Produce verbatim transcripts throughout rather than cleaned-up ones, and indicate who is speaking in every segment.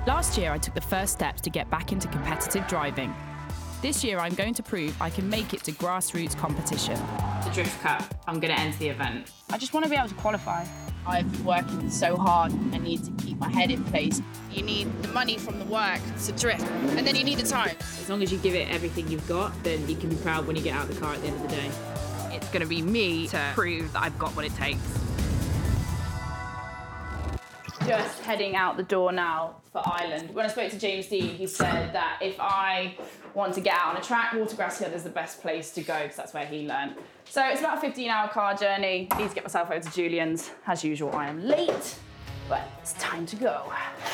Speaker 1: Last year, I took the first steps to get back into competitive driving. This year, I'm going to prove I can make it to grassroots competition.
Speaker 2: The Drift Cup, I'm going to enter the event.
Speaker 3: I just want to be able to qualify. I've been working so hard, I need to keep my head in place. You need the money from the work to drift, and then you need the time.
Speaker 2: As long as you give it everything you've got, then you can be proud when you get out of the car at the end of the day.
Speaker 4: It's going to be me to prove that I've got what it takes.
Speaker 1: Just heading out the door now for Ireland. When I spoke to James Dean, he said that if I want to get out on a track, Watergrass Hill is the best place to go because that's where he learned. So it's about a fifteen hour car journey. I need to get myself over to Julian's. As usual, I am late, but it's time to go.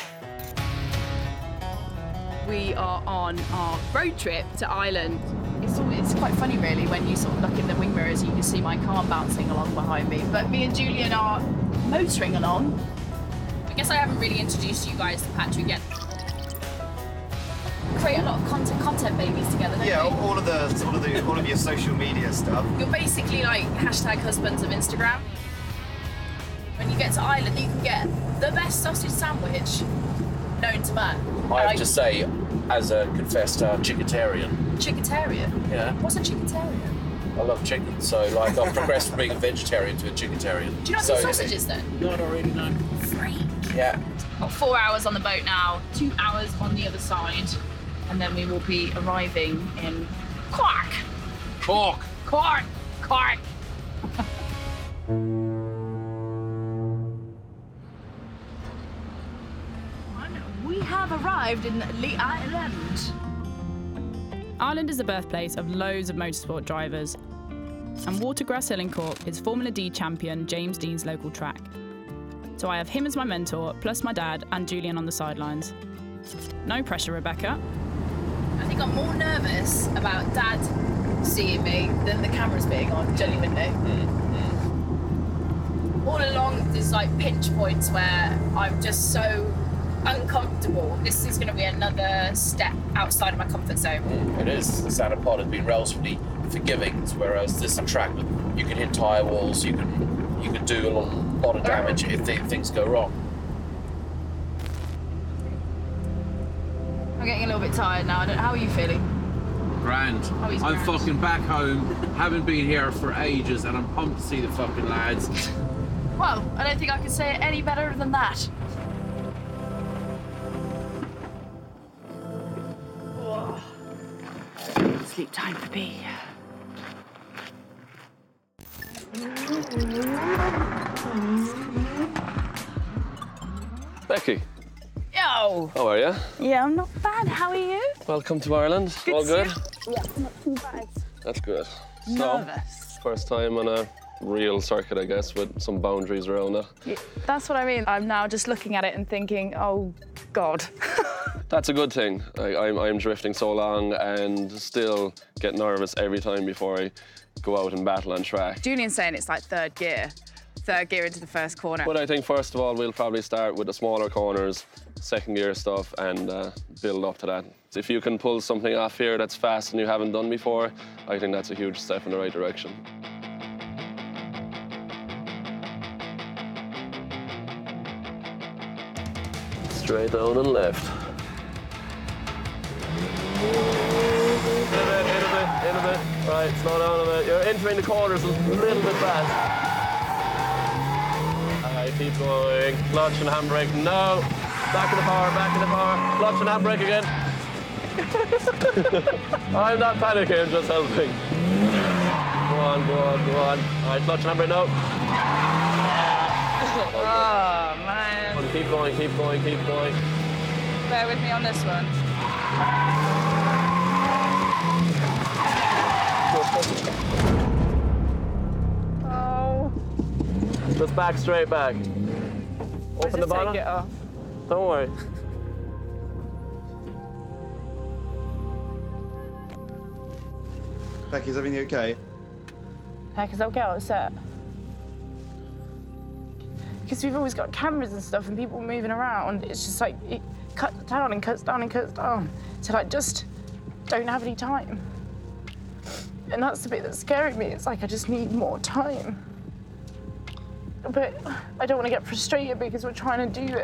Speaker 4: We are on our road trip to Ireland.
Speaker 3: It's, all, it's quite funny, really, when you sort of look in the wing mirrors, you can see my car bouncing along behind me. But me and Julian are motoring along.
Speaker 4: I guess I haven't really introduced you guys to Patrick yet.
Speaker 3: Create a lot of content, content babies together, don't
Speaker 5: Yeah,
Speaker 3: we?
Speaker 5: all of the, all of the, all of your social media stuff.
Speaker 3: You're basically like hashtag husbands of Instagram. When you get to Ireland, you can get the best sausage sandwich known to man.
Speaker 6: I have
Speaker 3: Like,
Speaker 6: to say, as a confessed uh, chicketarian.
Speaker 3: Chicketarian?
Speaker 6: Yeah.
Speaker 3: What's a chicketarian?
Speaker 6: I love chicken, so like I've progressed from being a vegetarian to a chicketarian.
Speaker 3: Do you know
Speaker 6: so,
Speaker 3: what sausages then?
Speaker 6: No, I don't really know.
Speaker 3: Freak.
Speaker 6: Yeah.
Speaker 3: Got four hours on the boat now, two hours on the other side, and then we will be arriving in Cork.
Speaker 6: Cork.
Speaker 3: Cork. Cork. We have arrived in the Island.
Speaker 1: Ireland is the birthplace of loads of motorsport drivers, and Watergrass Hill in Cork is Formula D champion James Dean's local track. So I have him as my mentor, plus my dad and Julian on the sidelines. No pressure, Rebecca.
Speaker 3: I think I'm more nervous about Dad seeing me than the cameras being on, genuinely. All along, there's like pinch points where I'm just so uncomfortable. This is going to be another step outside of my comfort zone.
Speaker 6: It is. The Santa Pod has been relatively forgiving, whereas this track, you can hit tyre walls, you can you can do a lot, lot of damage if th things go wrong.
Speaker 3: I'm getting a little bit tired now. I don't, how are you feeling?
Speaker 7: Grand.
Speaker 3: Oh, he's
Speaker 7: I'm
Speaker 3: grand.
Speaker 7: fucking back home, haven't been here for ages, and I'm pumped to see the fucking lads.
Speaker 3: Well, I don't think I can say it any better than that. Sleep time for B.
Speaker 8: Becky,
Speaker 3: Yo!
Speaker 8: how are you?
Speaker 3: Yeah, I'm not bad. How are you?
Speaker 8: Welcome to Ireland.
Speaker 3: Good
Speaker 8: All
Speaker 3: to
Speaker 8: good?
Speaker 3: see you. Yeah, not too bad.
Speaker 8: That's good.
Speaker 3: Nervous.
Speaker 8: So, first time on a real circuit, I guess, with some boundaries around it.
Speaker 3: Yeah, that's what I mean. I'm now just looking at it and thinking, oh, God.
Speaker 8: That's a good thing. I, I'm, I'm drifting so long and still get nervous every time before I go out and battle on track.
Speaker 4: Julian's saying it's like third gear. Third gear into the first corner.
Speaker 8: But I think, first of all, we'll probably start with the smaller corners, second gear stuff, and uh, build up to that. If you can pull something off here that's fast and you haven't done before, I think that's a huge step in the right direction. Straight down and left. In a bit, in a bit, in a bit. Right, slow down a bit. You're entering the corners a little bit fast. Alright, keep going. Clutch and handbrake. No. Back in the power, back in the power. Clutch and handbrake again. I'm not panicking, I'm just helping. Go on, go on, go on. Alright, clutch and handbrake, no.
Speaker 4: Oh, man.
Speaker 8: Keep going, keep going, keep going.
Speaker 4: Bear with me on this one. Oh.
Speaker 8: Just back, straight back. Open the bottom.
Speaker 4: Take it off.
Speaker 8: Don't worry.
Speaker 5: Becky, is everything okay?
Speaker 3: Heck, is that okay? Upset. Because we've always got cameras and stuff and people moving around. It's just like, it cuts down and cuts down and cuts down. So like, just don't have any time. And that's the bit that's scaring me. It's like, I just need more time. But I don't want to get frustrated because we're trying to do